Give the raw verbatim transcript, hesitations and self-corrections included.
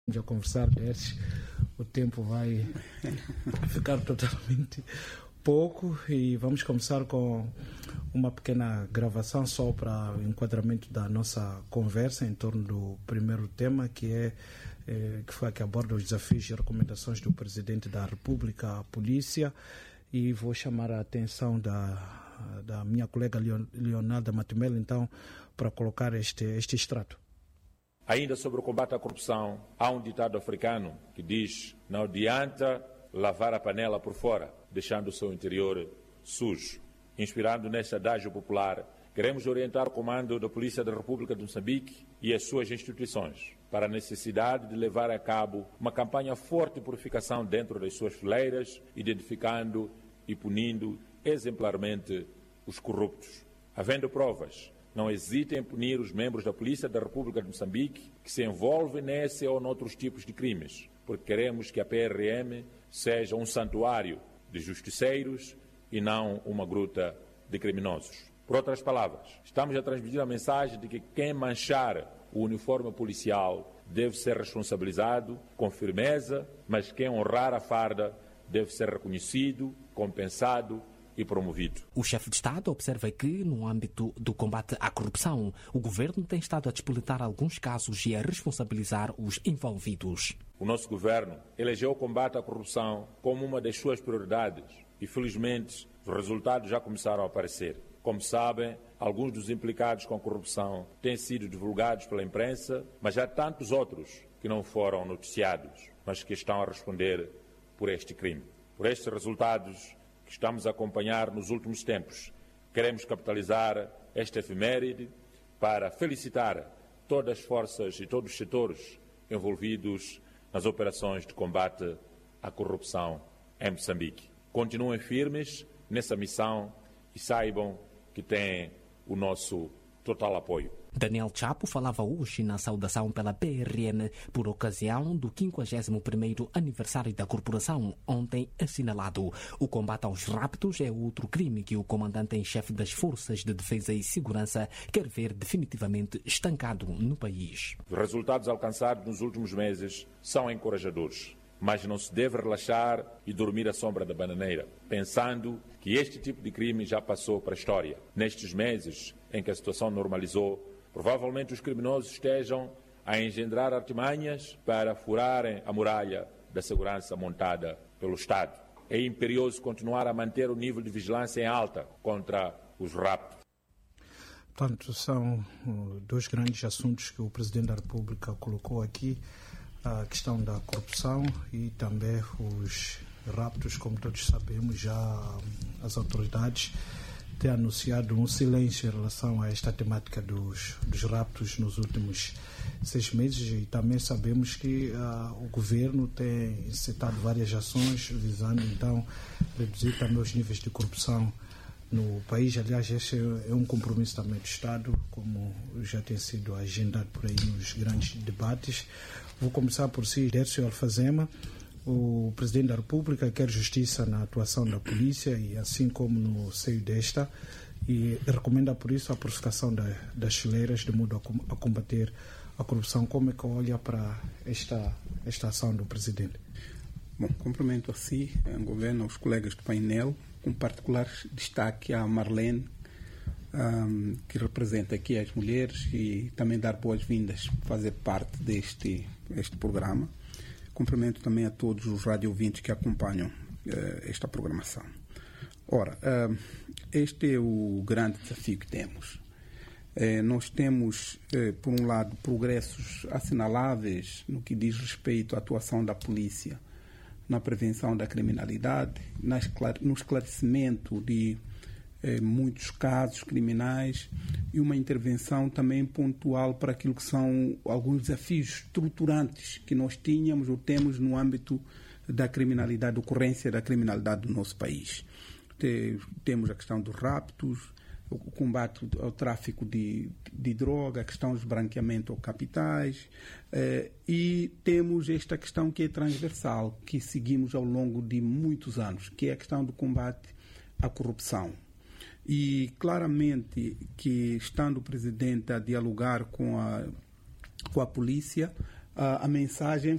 a conversar desses, o tempo vai ficar totalmente pouco e vamos começar com uma pequena gravação só para o enquadramento da nossa conversa em torno do primeiro tema, que é eh, que foi a que aborda os desafios e recomendações do Presidente da República à Polícia, e vou chamar a atenção da, da minha colega Leonardo Matumel, então, para colocar este, este extrato. Ainda sobre o combate à corrupção, há um ditado africano que diz: não adianta lavar a panela por fora, deixando o seu interior sujo. Inspirado neste adágio popular, queremos orientar o comando da Polícia da República de Moçambique e as suas instituições para a necessidade de levar a cabo uma campanha forte de purificação dentro das suas fileiras, identificando e punindo exemplarmente os corruptos. Havendo provas, não hesitem em punir os membros da Polícia da República de Moçambique que se envolvem nesse ou noutros tipos de crimes, porque queremos que a P R M seja um santuário de justiceiros e não uma gruta de criminosos. Por outras palavras, estamos a transmitir a mensagem de que quem manchar o uniforme policial deve ser responsabilizado com firmeza, mas quem honrar a farda deve ser reconhecido, compensado e promovido. O chefe de Estado observa que, no âmbito do combate à corrupção, o governo tem estado a despolitar alguns casos e a responsabilizar os envolvidos. O nosso governo elegeu o combate à corrupção como uma das suas prioridades e, felizmente, os resultados já começaram a aparecer. Como sabem, alguns dos implicados com a corrupção têm sido divulgados pela imprensa, mas há tantos outros que não foram noticiados, mas que estão a responder por este crime. Por estes resultados que estamos a acompanhar nos últimos tempos, queremos capitalizar esta efeméride para felicitar todas as forças e todos os setores envolvidos nas operações de combate à corrupção em Moçambique. Continuem firmes nessa missão e saibam que têm o nosso total apoio. Daniel Chapo falava hoje na saudação pela P R M por ocasião do quinquagésimo primeiro aniversário da corporação, ontem assinalado. O combate aos raptos é outro crime que o comandante em chefe das Forças de Defesa e Segurança quer ver definitivamente estancado no país. Os resultados alcançados nos últimos meses são encorajadores, mas não se deve relaxar e dormir à sombra da bananeira, pensando que este tipo de crime já passou para a história. Nestes meses em que a situação normalizou, provavelmente os criminosos estejam a engendrar artimanhas para furarem a muralha da segurança montada pelo Estado. É imperioso continuar a manter o nível de vigilância em alta contra os raptos. Portanto, são dois grandes assuntos que o Presidente da República colocou aqui: a questão da corrupção e também os raptos. Como todos sabemos, já as autoridades têm anunciado um silêncio em relação a esta temática dos, dos raptos nos últimos seis meses, e também sabemos que uh, o governo tem citado várias ações visando então reduzir também os níveis de corrupção no país. Aliás, esse é um compromisso também do Estado, como já tem sido agendado por aí nos grandes debates. Vou começar por si, Dércio Alfazema. O Presidente da República quer justiça na atuação da polícia e assim como no seio desta, e recomenda por isso a purificação da, das fileiras de modo a, a combater a corrupção. Como é que olha para esta, esta ação do Presidente? Bom, cumprimento a si, ao governo, aos colegas do painel, com particular destaque à Marlene, um, que representa aqui as mulheres, e também dar boas-vindas, fazer parte deste este programa. Cumprimento também a todos os radio-ouvintes que acompanham uh, esta programação. Ora, uh, este é o grande desafio que temos. Uh, nós temos, uh, por um lado, progressos assinaláveis no que diz respeito à atuação da polícia na prevenção da criminalidade, no esclarecimento de eh, muitos casos criminais e uma intervenção também pontual para aquilo que são alguns desafios estruturantes que nós tínhamos ou temos no âmbito da criminalidade, da ocorrência da criminalidade do nosso país. Temos a questão dos raptos, o combate ao tráfico de, de droga, a questão do branqueamento de capitais, eh, e temos esta questão que é transversal, que seguimos ao longo de muitos anos, que é a questão do combate à corrupção. E claramente que, estando o Presidente a dialogar com a, com a polícia, a, a mensagem